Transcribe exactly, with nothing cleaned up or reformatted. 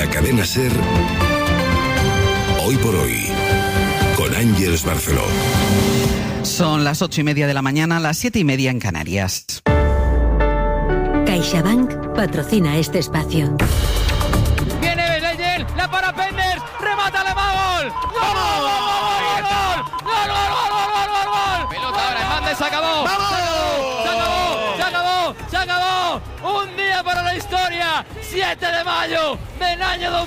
la cadena SER, Hoy por Hoy, con Ángeles Barceló. Son las ocho y media de la mañana, las siete y media en Canarias. CaixaBank patrocina este espacio. Viene Belleyer, la para Penders, remata Alemán, gol, gol, gol, gol, gol, gol, gol, gol, gol. Pelota ahora, Hernández, se acabó, se acabó, se acabó, se acabó, un día para la historia, siete de mayo del año dos mil.